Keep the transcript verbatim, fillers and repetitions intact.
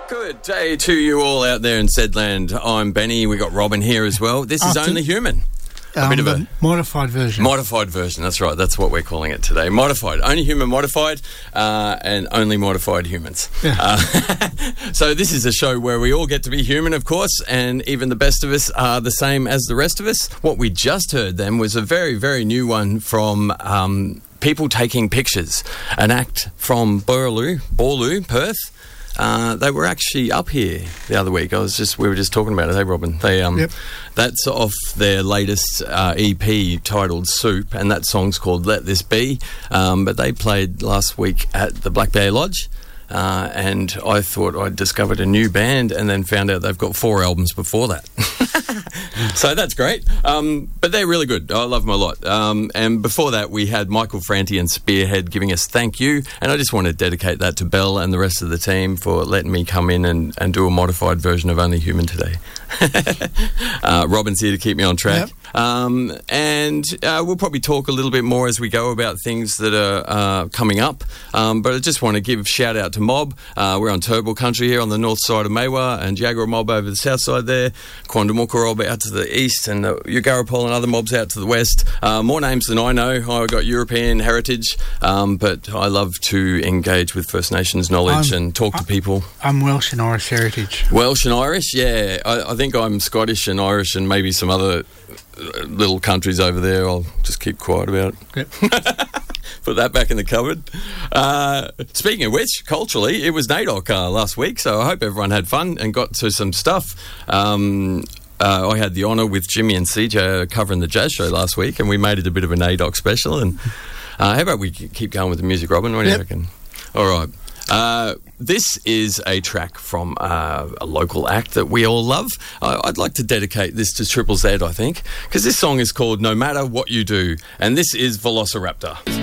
Good day to you all out there in Zedland. I'm Benny. We got Robin here as well. This is After, Only Human. A um, bit of a modified version. Modified version, that's right. That's what we're calling it today. Modified. Only Human Modified uh, and Only Modified Humans. Yeah. Uh, so this is a show where we all get to be human, of course, and even the best of us are the same as the rest of us. What we just heard then was a very, very new one from um, People Taking Pictures, an act from Boorloo, Boorloo, Perth. Uh, they were actually up here the other week. I was just we were just talking about it. Hey, Robin, they um, yep. that's off their latest uh, E P titled Soup, and that song's called Let This Be. Um, but they played last week at the Black Bear Lodge, uh, and I thought I'd discovered a new band, and then found out they've got four albums before that. So that's great. Um, but they're really good. I love them a lot. Um, and before that, we had Michael Franti and Spearhead giving us Thank You. And I just want to dedicate that to Belle and the rest of the team for letting me come in and, and do a modified version of Only Human today. uh, Robin's here to keep me on track. Yep. Um, and uh, we'll probably talk a little bit more as we go about things that are uh, coming up. Um, but I just want to give shout out to Mob. Uh, we're on Turrbal Country here on the north side of Maywa, and Jaguar Mob over the south side there. Quandamooka out to the east, and uh, Ugarapol and other mobs out to the west. Uh, more names than I know. I've got European heritage, um, but I love to engage with First Nations knowledge I'm, and talk to I'm, people. I'm Welsh and Irish heritage. Welsh and Irish, yeah. I, I think I'm Scottish and Irish and maybe some other little countries over there. I'll just keep quiet about it. Yep. Put that back in the cupboard. Uh, speaking of which, culturally, it was NAIDOC uh, last week, so I hope everyone had fun and got to some stuff. Um, uh, I had the honour with Jimmy and C J covering the jazz show last week, and we made it a bit of a NAIDOC special. And uh, how about we keep going with the music, Robin? What do yep. you reckon? All right. Uh, this is a track from uh, a local act that we all love. Uh, I'd like to dedicate this to Triple Z, I think, because this song is called No Matter What You Do, and this is Velociraptor.